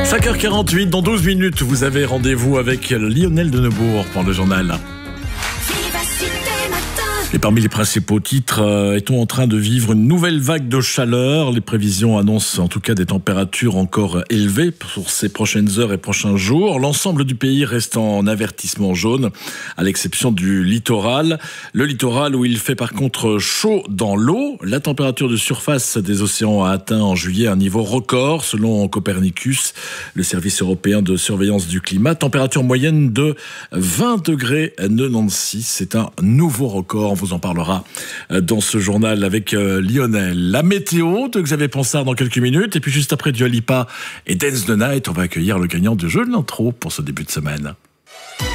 5h48, dans 12 minutes, vous avez rendez-vous avec Lionel de Neubourg pour le journal. Et parmi les principaux titres, est-on en train de vivre une nouvelle vague de chaleur? Les prévisions annoncent en tout cas des températures encore élevées pour ces prochaines heures et prochains jours. L'ensemble du pays reste en avertissement jaune, à l'exception du littoral. Le littoral où il fait par contre chaud dans l'eau. La température de surface des océans a atteint en juillet un niveau record, selon Copernicus, le service européen de surveillance du climat. Température moyenne de 20 degrés 96. C'est un nouveau record. On vous en parlera dans ce journal avec Lionel. La météo de Xavier Ponsard dans quelques minutes. Et puis juste après Dua Lipa et Dance the Night, on va accueillir le gagnant du jeu de l'intro pour ce début de semaine.